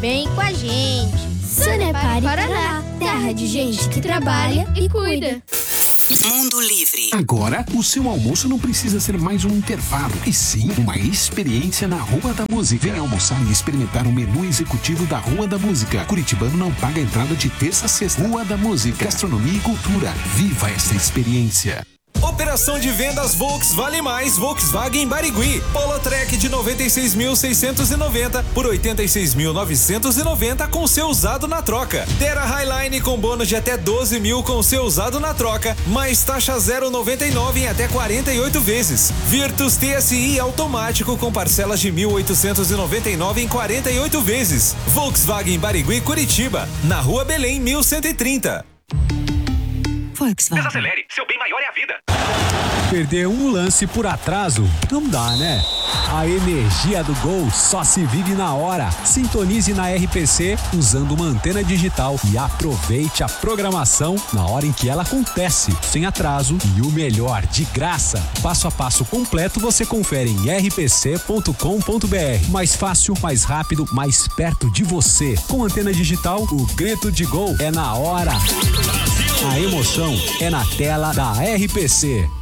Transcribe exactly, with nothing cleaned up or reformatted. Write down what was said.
bem com a gente. Sanepar Paraná, terra de gente que trabalha e cuida. Mundo Livre. Agora, o seu almoço não precisa ser mais um intervalo, e sim uma experiência na Rua da Música. Venha almoçar e experimentar o menu executivo da Rua da Música. Curitibano não paga entrada de terça a sexta. Rua da Música, gastronomia e cultura. Viva essa experiência. Operação de vendas Volks Vale Mais Volkswagen Barigui. Polo Trek de noventa e seis mil seiscentos e noventa por oitenta e seis mil novecentos e noventa com seu usado na troca. Terra Highline com bônus de até doze mil com seu usado na troca, mais taxa zero vírgula noventa e nove em até quarenta e oito vezes. Virtus T S I automático com parcelas de mil oitocentos e noventa e nove em quarenta e oito vezes. Volkswagen Barigui Curitiba, na Rua Belém mil cento e trinta. Volkswagen. Desacelere, seu bem maior é a vida. Perder um lance por atraso não dá, né? A energia do gol só se vive na hora. Sintonize na R P C usando uma antena digital e aproveite a programação na hora em que ela acontece, sem atraso e o melhor, de graça. Passo a passo completo você confere em r p c ponto com ponto b r. Mais fácil, mais rápido, mais perto de você. Com antena digital, o grito de gol é na hora. A emoção é na tela da R P C.